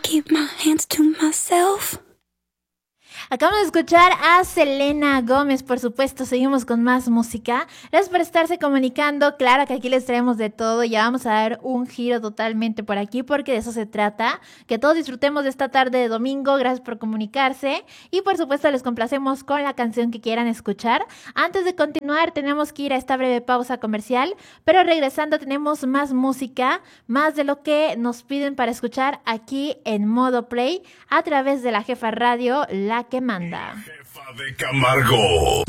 keep my hands to myself. Acabamos de escuchar a Selena Gómez, por supuesto, seguimos con más música. Gracias por estarse comunicando, claro que aquí les traemos de todo, ya vamos a dar un giro totalmente por aquí porque de eso se trata, que todos disfrutemos de esta tarde de domingo, gracias por comunicarse y por supuesto les complacemos con la canción que quieran escuchar. Antes de continuar tenemos que ir a esta breve pausa comercial, pero regresando tenemos más música, más de lo que nos piden para escuchar aquí en Modo Play a través de la Jefa Radio, la que manda. Jefa de Camargo,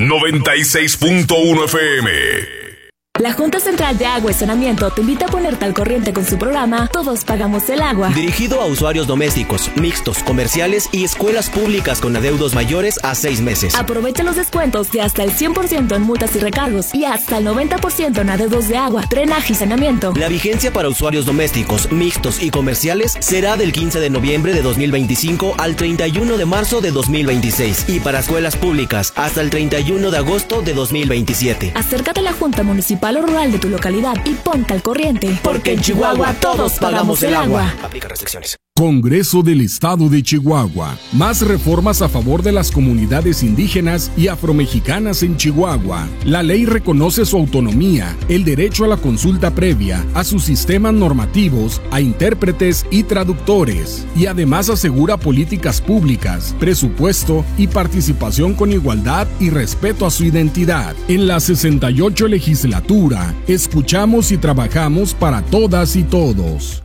96.1 FM. La Junta Central de Agua y Saneamiento te invita a ponerte al corriente con su programa Todos Pagamos el Agua. Dirigido a usuarios domésticos, mixtos, comerciales y escuelas públicas con adeudos mayores a 6 meses. Aprovecha los descuentos de hasta el 100% en multas y recargos y hasta el 90% en adeudos de agua, drenaje y saneamiento. La vigencia para usuarios domésticos, mixtos y comerciales será del 15 de noviembre de 2025 al 31 de marzo de 2026 y para escuelas públicas hasta el 31 de agosto de 2027. Acércate a la Junta Municipal o Rural de tu localidad y ponte al corriente. Porque en Chihuahua todos pagamos el agua. Aplica restricciones. Congreso del Estado de Chihuahua. Más reformas a favor de las comunidades indígenas y afromexicanas en Chihuahua. La ley reconoce su autonomía, el derecho a la consulta previa, a sus sistemas normativos, a intérpretes y traductores. Y además asegura políticas públicas, presupuesto y participación con igualdad y respeto a su identidad. En la 68 legislatura, escuchamos y trabajamos para todas y todos.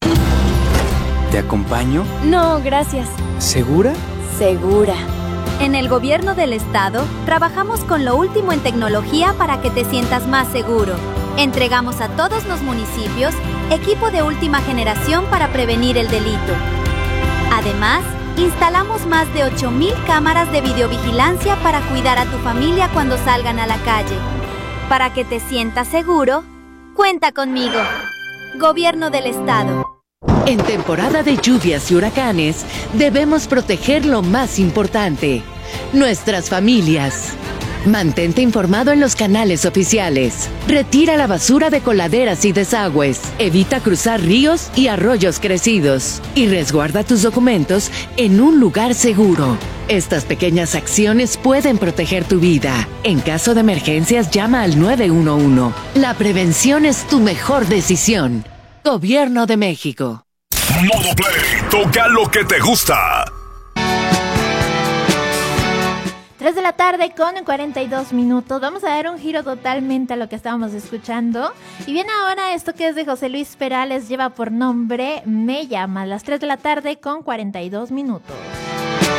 ¿Te acompaño? No, gracias. ¿Segura? Segura. En el gobierno del estado, trabajamos con lo último en tecnología para que te sientas más seguro. Entregamos a todos los municipios equipo de última generación para prevenir el delito. Además, instalamos más de 8,000 cámaras de videovigilancia para cuidar a tu familia cuando salgan a la calle. Para que te sientas seguro, cuenta conmigo. Gobierno del estado. En temporada de lluvias y huracanes, debemos proteger lo más importante, nuestras familias. Mantente informado en los canales oficiales. Retira la basura de coladeras y desagües. Evita cruzar ríos y arroyos crecidos. Y resguarda tus documentos en un lugar seguro. Estas pequeñas acciones pueden proteger tu vida. En caso de emergencias, llama al 911. La prevención es tu mejor decisión. Gobierno de México. Modo Play, toca lo que te gusta. 3 de la tarde con 42 minutos. Vamos a dar un giro totalmente a lo que estábamos escuchando. Y bien, ahora esto que es de José Luis Perales lleva por nombre Me Llama. Las 3 de la tarde con 42 minutos.